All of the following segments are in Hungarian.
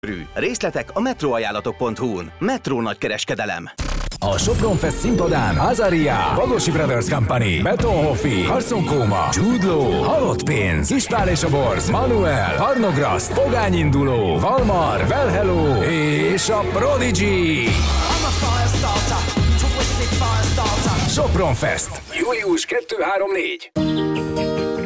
Részletek a metroajánlatok.hu-n. Metró nagykereskedelem. A Sopron Fest színpadán Azaria, Bagosi Brothers Company, Beton Hoffi, Harson Kóma, Jude Law, Halott Pénz, Ispál és a Borz, Manuel, Harnograszt, Pogány Induló, Valmar, Well Hello és a Prodigy. Sopron Fest. Július 2-3-4.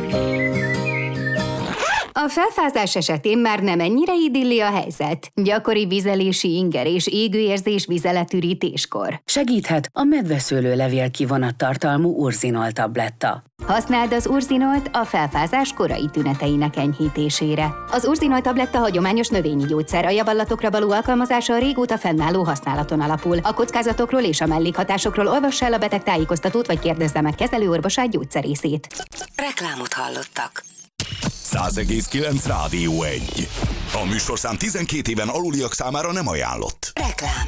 A felfázás esetén már nem ennyire idilli a helyzet. Gyakori vizelési inger és égőérzés vizeletürítéskor. Segíthet a medveszőlőlevél kivonat tartalmú urzinol tabletta. Használd az urzinolt a felfázás korai tüneteinek enyhítésére. Az urzinol tabletta hagyományos növényi gyógyszer, a javallatokra való alkalmazása a régóta fennálló használaton alapul. A kockázatokról és a mellékhatásokról olvass el a beteg tájékoztatót, vagy kérdezze meg kezelőorvosát, gyógyszerészét. Reklámot hallottak. 100,9 Rádió 1. A műsorszám 12 éven aluliak számára nem ajánlott. Reklám.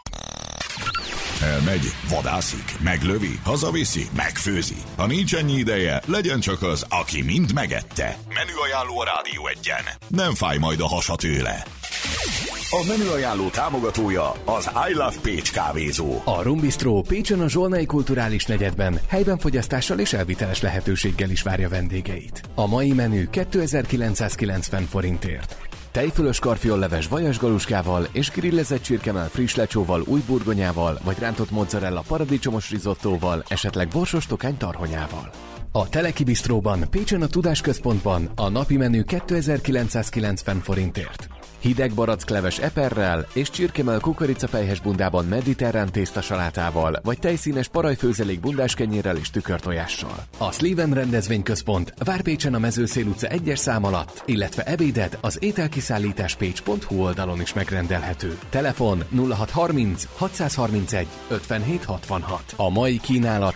Elmegy, vadászik, meglövi, hazaviszi, megfőzi. Ha nincs ennyi ideje, legyen csak az, aki mind megette. Menüajánló a Rádió 1-en. Nem fáj majd a hasa tőle. A menüajánló támogatója az I Love Pécs kávézó. A Rum Bistro Pécsen a Zsolnai Kulturális Negyedben helyben fogyasztással és elviteles lehetőséggel is várja vendégeit. A mai menü 2990 forintért. Tejfölös karfionleves vajas galuskával és grillezett csirkemell friss lecsóval, új burgonyával, vagy rántott mozzarella paradicsomos risottóval, esetleg borsos tokány tarhonyával. A Teleki Bistróban Pécsen a Tudásközpontban a napi menü 2990 forintért. Hideg barackleves eperrel és csirkemell kukoricapelyhes bundában mediterrán tésztasalátával, vagy tejszínes parajfőzelék bundáskenyérrel és tükörtojással. A Sliven rendezvényközpont vár Pécsen a Mezőszél utca 1-es szám alatt, illetve ebédet az ételkiszállításpécs.hu oldalon is megrendelhető. Telefon 0630 631 5766. A mai kínálat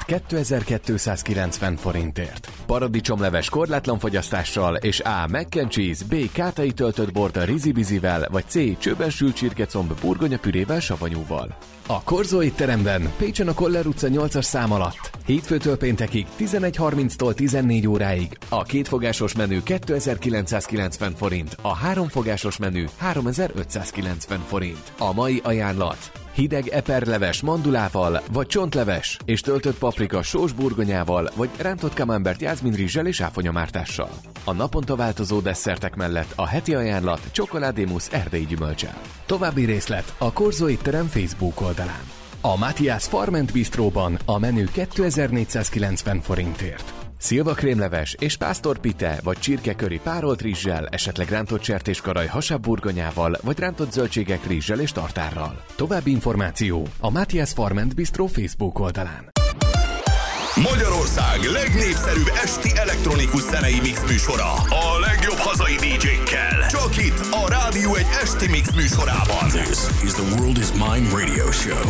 2290 forintért. Paradicsomleves korlátlan fogyasztással és A. mac and cheese, B. kátai töltött bort a rizibizivel, vagy C. csőben sült csirkecomb burgonyapürével savanyúval. A Korzó étteremben Pécsen a Koller utca 8-as szám alatt hétfőtől péntekig 11:30-tól 14 óráig a kétfogásos menü 2990 forint, a háromfogásos menü 3590 forint. A mai ajánlat: hideg eperleves mandulával, vagy csontleves és töltött paprika sós burgonyával, vagy rántott camembert jászminrizssel és áfonyamártással. A naponta változó desszertek mellett a heti ajánlat csokoládémusz erdélyi gyümölccsel. További részlet a Korzó étterem Facebook oldalán. A Matthias Farm & Bistróban a menü 2490 forintért. Szilvakrémleves és pásztorpite vagy csirkeköri párolt rizssel, esetleg rántott sertéskaraj hasábburgonyával, vagy rántott zöldségek rizssel és tartárral. További információ a Matthias Farm & Bistro Facebook oldalán. Magyarország legnépszerűbb esti elektronikus zenei mix műsora. A legjobb hazai DJ-kkel. Csak itt a Rádió 1 esti mix műsorában. This is the World is Mine radio show.